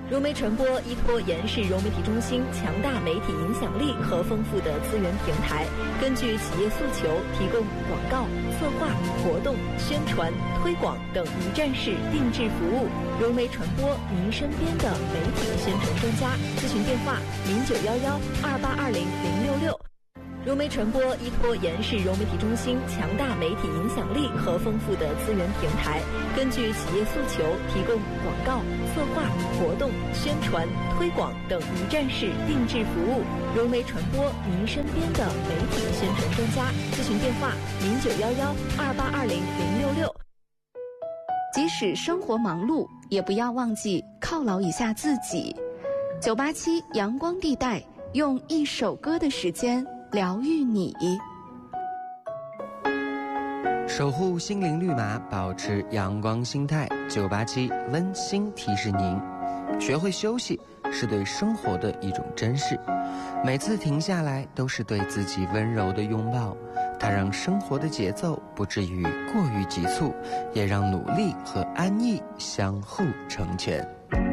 融媒传播依托延世融媒体中心强大媒体影响力和丰富的资源平台，根据企业诉求，提供广告、策划、活动、宣传、推广等一站式定制服务。融媒传播，您身边的媒体宣传专家。咨询电话：0911282066。融媒传播依托延世融媒体中心强大媒体影响力和丰富的资源平台，根据企业诉求，提供广告、策划、活动、宣传、推广等一站式定制服务。融媒传播，您身边的媒体宣传专家。咨询电话：0911282066。 即使生活忙碌，也不要忘记犒劳一下自己。987阳光地带，用一首歌的时间疗愈你， 守护心灵绿码，保持阳光心态。987温馨提示您，学会休息是对生活的一种珍视，每次停下来都是对自己温柔的拥抱，它让生活的节奏不至于过于急促，也让努力和安逸相互成全。